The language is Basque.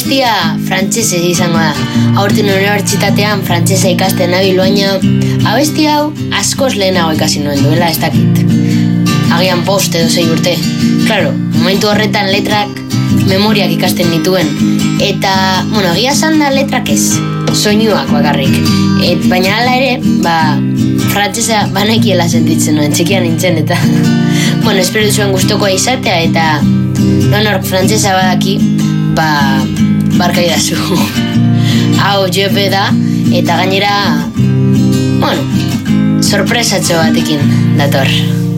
abestia frantsesez izango da. Aurten unibertsitatean frantsesa ikasten nabil, baina abesti hau askoz lehenago ikasi nuen duela, ez dakit. Agian 5 edo 6 urte. Claro, momentu horretan letrak memoriak ikasten nituen. Eta, egia esan da letrak ez, soinuak bakarrik. Baina hala ere, frantsesa banekiela sentitzen nuen, txikian nintzen, eta espero zuen gustokoa izatea, eta nonork frantsesa badaki, barka idazu. Hau Jope da, eta gainera, sorpresatxo batekin dator.